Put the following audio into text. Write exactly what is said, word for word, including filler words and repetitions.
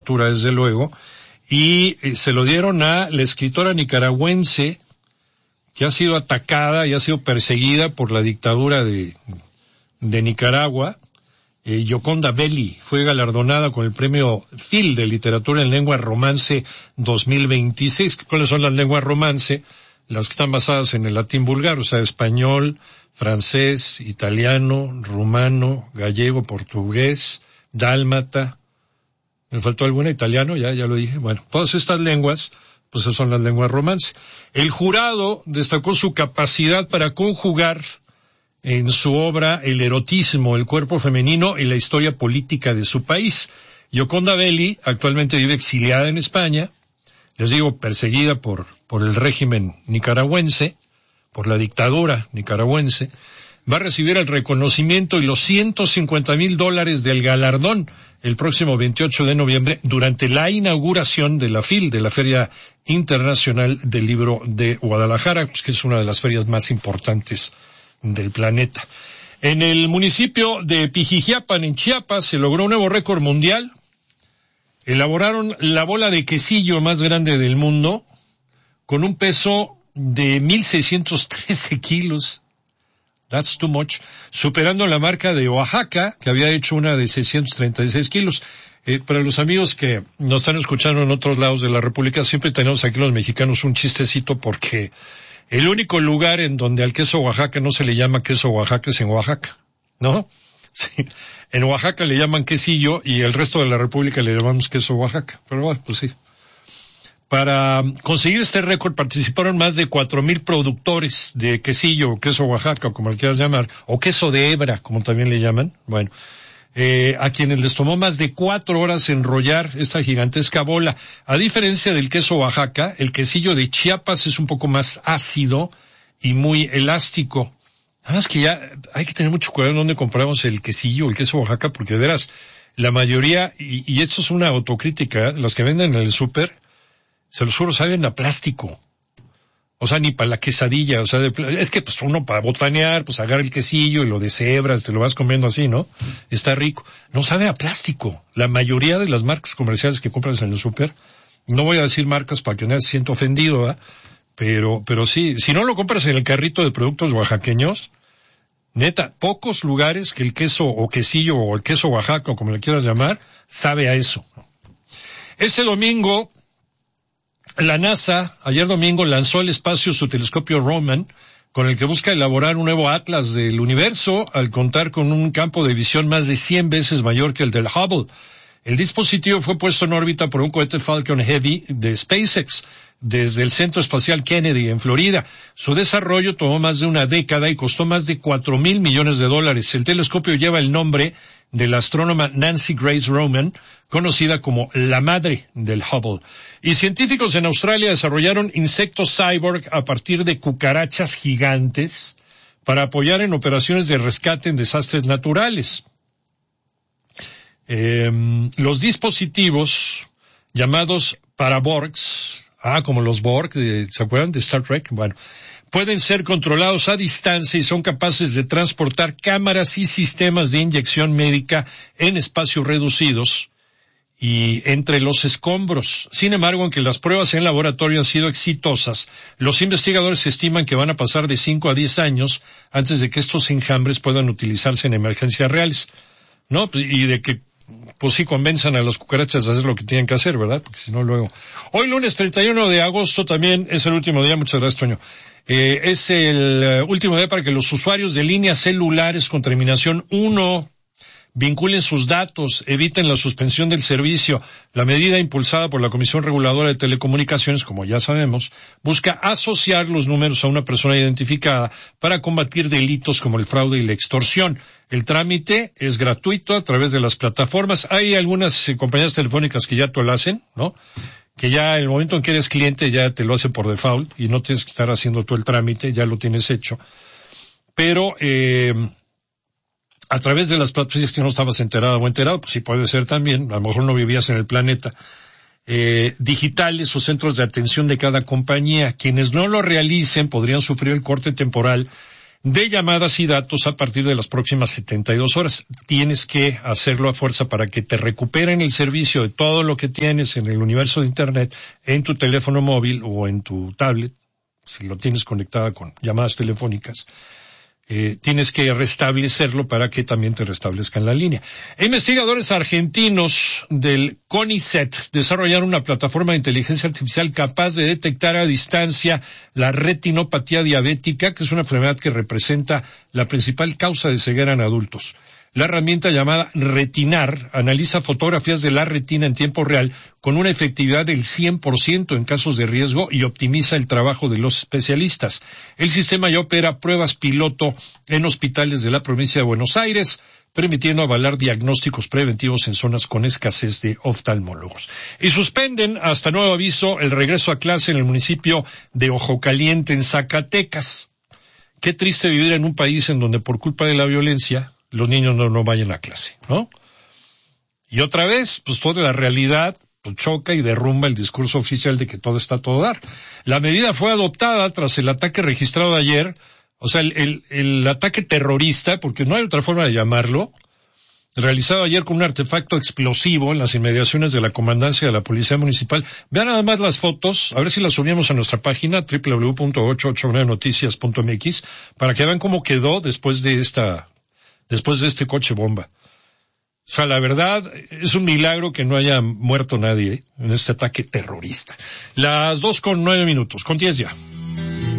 desde luego, y eh, se lo dieron a la escritora nicaragüense que ha sido atacada y ha sido perseguida por la dictadura de, de Nicaragua. Eh, Yoconda Belli fue galardonada con el premio Phil de Literatura en Lengua Romance dos mil veintiséis. ¿Cuáles son las lenguas romance? Las que están basadas en el latín vulgar, o sea, español, francés, italiano, rumano, gallego, portugués, dálmata. ¿Me faltó alguna? Italiano, ya, ya lo dije. Bueno, todas estas lenguas, pues esas son las lenguas romance. El jurado destacó su capacidad para conjugar en su obra el erotismo, el cuerpo femenino y la historia política de su país. Yoconda Belli actualmente vive exiliada en España, les digo, perseguida por, por el régimen nicaragüense, por la dictadura nicaragüense. Va a recibir el reconocimiento y los ciento cincuenta mil dólares del galardón el próximo veintiocho de noviembre durante la inauguración de la FIL, de la Feria Internacional del Libro de Guadalajara, pues que es una de las ferias más importantes del planeta. En el municipio de Pijijiapan, en Chiapas, se logró un nuevo récord mundial. Elaboraron la bola de quesillo más grande del mundo con un peso de mil seiscientos trece kilos. That's too much. Superando la marca de Oaxaca, que había hecho una de seiscientos treinta y seis kilos. Eh, para los amigos que nos están escuchando en otros lados de la República, siempre tenemos aquí los mexicanos un chistecito porque el único lugar en donde al queso Oaxaca no se le llama queso Oaxaca es en Oaxaca, ¿no? Sí. En Oaxaca le llaman quesillo y el resto de la República le llamamos queso Oaxaca. Pero bueno, pues sí. Para conseguir este récord participaron más de cuatro mil productores de quesillo, o queso Oaxaca, o como le quieras llamar, o queso de hebra, como también le llaman. Bueno, eh, a quienes les tomó más de cuatro horas enrollar esta gigantesca bola. A diferencia del queso Oaxaca, el quesillo de Chiapas es un poco más ácido y muy elástico. Además que ya hay que tener mucho cuidado en dónde compramos el quesillo, el queso Oaxaca, porque de veras, la mayoría, y, y esto es una autocrítica, ¿eh? Las que venden en el súper, se los juro, saben a plástico. O sea, ni para la quesadilla, o sea, de, es que pues uno para botanear, pues agarra el quesillo y lo deshebras, te lo vas comiendo así, ¿no? Está rico. No sabe a plástico. La mayoría de las marcas comerciales que compras en el súper, no voy a decir marcas para que nadie se sienta ofendido, ¿eh? Pero, pero sí, si no lo compras en el carrito de productos oaxaqueños, neta, pocos lugares que el queso o quesillo o el queso Oaxaca, o como le quieras llamar, sabe a eso. Este domingo, la NASA, ayer domingo, lanzó al espacio su telescopio Raman, con el que busca elaborar un nuevo atlas del universo, al contar con un campo de visión más de cien veces mayor que el del Hubble. El dispositivo fue puesto en órbita por un cohete Falcon Heavy de SpaceX desde el Centro Espacial Kennedy en Florida. Su desarrollo tomó más de una década y costó más de cuatro mil millones de dólares. El telescopio lleva el nombre de la astrónoma Nancy Grace Roman, conocida como la madre del Hubble. Y científicos en Australia desarrollaron insectos cyborg a partir de cucarachas gigantes para apoyar en operaciones de rescate en desastres naturales. Eh, los dispositivos llamados paraborgs, ah, como los Borg, de, ¿se acuerdan de Star Trek? Bueno, pueden ser controlados a distancia y son capaces de transportar cámaras y sistemas de inyección médica en espacios reducidos y entre los escombros. Sin embargo, aunque las pruebas en laboratorio han sido exitosas, los investigadores estiman que van a pasar de cinco a diez años antes de que estos enjambres puedan utilizarse en emergencias reales, ¿no? Y de que pues sí convenzan a las cucarachas de hacer lo que tienen que hacer, ¿verdad? Porque si no luego... Hoy lunes treinta y uno de agosto también es el último día, muchas gracias, Toño. Eh, es el uh, último día para que los usuarios de líneas celulares con terminación uno vinculen sus datos, eviten la suspensión del servicio. La medida impulsada por la Comisión Reguladora de Telecomunicaciones, como ya sabemos, busca asociar los números a una persona identificada para combatir delitos como el fraude y la extorsión. El trámite es gratuito a través de las plataformas. Hay algunas eh, compañías telefónicas que ya te lo hacen, ¿no? Que ya el momento en que eres cliente ya te lo hace por default y no tienes que estar haciendo tú el trámite, ya lo tienes hecho. Pero, eh, a través de las plataformas, si no estabas enterado o enterado, pues sí puede ser también, a lo mejor no vivías en el planeta, eh, digitales o centros de atención de cada compañía. Quienes no lo realicen podrían sufrir el corte temporal de llamadas y datos a partir de las próximas setenta y dos horas. Tienes que hacerlo a fuerza para que te recuperen el servicio de todo lo que tienes en el universo de Internet en tu teléfono móvil o en tu tablet, si lo tienes conectada con llamadas telefónicas. Eh, tienes que restablecerlo para que también te restablezcan la línea. Investigadores argentinos del CONICET desarrollaron una plataforma de inteligencia artificial capaz de detectar a distancia la retinopatía diabética, que es una enfermedad que representa la principal causa de ceguera en adultos. La herramienta llamada Retinar analiza fotografías de la retina en tiempo real con una efectividad del cien por ciento en casos de riesgo y optimiza el trabajo de los especialistas. El sistema ya opera pruebas piloto en hospitales de la provincia de Buenos Aires, permitiendo avalar diagnósticos preventivos en zonas con escasez de oftalmólogos. Y suspenden, hasta nuevo aviso, el regreso a clase en el municipio de Ojo Caliente, en Zacatecas. Qué triste vivir en un país en donde por culpa de la violencia los niños no, no vayan a clase, ¿no? Y otra vez, pues toda la realidad pues, choca y derrumba el discurso oficial de que todo está a todo dar. La medida fue adoptada tras el ataque registrado ayer, o sea, el, el, el ataque terrorista, porque no hay otra forma de llamarlo, realizado ayer con un artefacto explosivo en las inmediaciones de la comandancia de la Policía Municipal. Vean nada más las fotos, a ver si las subimos a nuestra página doble u doble u doble u punto ochocientos ochenta y nueve noticias punto m x para que vean cómo quedó después de esta... después de este coche bomba. O sea, la verdad, es un milagro que no haya muerto nadie en este ataque terrorista. Las dos con nueve minutos, con diez ya.